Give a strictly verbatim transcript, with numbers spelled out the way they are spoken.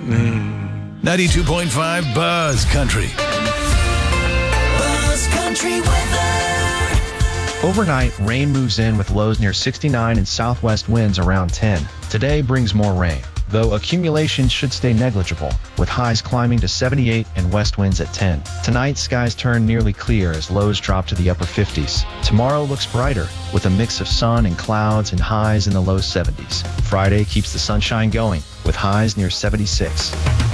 Mm. ninety-two point five Buzz Country. Buzz Country weather. Overnight, rain moves in with lows near sixty-nine and southwest winds around ten. Today brings more rain, though accumulation should stay negligible, with highs climbing to seventy-eight and west winds at ten. Tonight, skies turn nearly clear as lows drop to the upper fifties. Tomorrow looks brighter, with a mix of sun and clouds and highs in the low seventies. Friday keeps the sunshine going, with highs near seventy-six.